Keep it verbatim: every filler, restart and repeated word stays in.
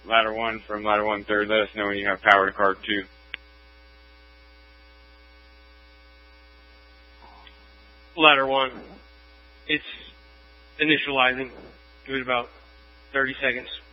ladder one from ladder one third. Let us know when you have power to card two. Ladder one. It's initializing. Give it about thirty seconds.